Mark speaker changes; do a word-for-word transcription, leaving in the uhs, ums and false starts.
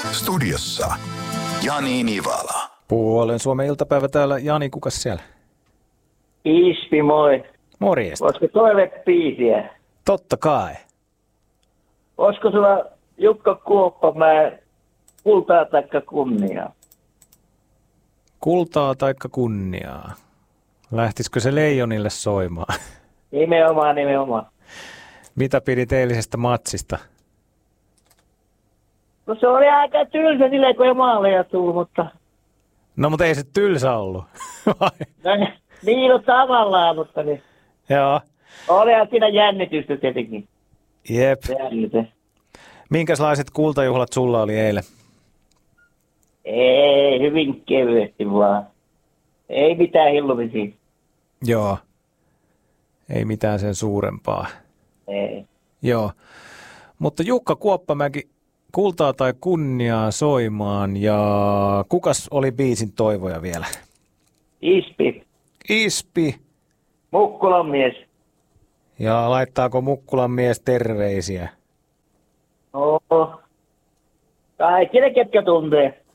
Speaker 1: Studiossa Jani Nivala.
Speaker 2: Puolen Suomen iltapäivä täällä. Jani, kukas siellä?
Speaker 3: Ispi, moi.
Speaker 2: Morjesta.
Speaker 3: Olisiko toivebiisiä?
Speaker 2: Totta kai.
Speaker 3: Olisiko sulla Jukka Kuoppamäen kultaa taikka kunniaa?
Speaker 2: Kultaa taikka kunniaa? Lähtisikö se Leijonille soimaan?
Speaker 3: Nimenomaan, nimenomaan.
Speaker 2: Mitä pidit eilisestä matsista?
Speaker 3: No se oli aika tylsä silleen, kun ei maaleja tullut, mutta...
Speaker 2: No, mutta ei se tylsä ollut.
Speaker 3: No, niin on tavallaan, mutta niin...
Speaker 2: Joo.
Speaker 3: Olihan siinä jännitystä tietenkin.
Speaker 2: Jep.
Speaker 3: Jännite.
Speaker 2: Minkälaiset kultajuhlat sulla oli eilen?
Speaker 3: Ei, hyvin kevyesti vaan. Ei mitään hillumisia.
Speaker 2: Joo. Ei mitään sen suurempaa.
Speaker 3: Ei.
Speaker 2: Joo. Mutta Jukka Kuoppamäki, kultaa tai kunniaa soimaan, ja kukas oli biisin toivoja vielä?
Speaker 3: Ispi.
Speaker 2: Ispi.
Speaker 3: Mukkulan mies.
Speaker 2: Ja laittaako Mukkulan mies terveisiä?
Speaker 3: Oo. Kaikille, ketkä tuntee.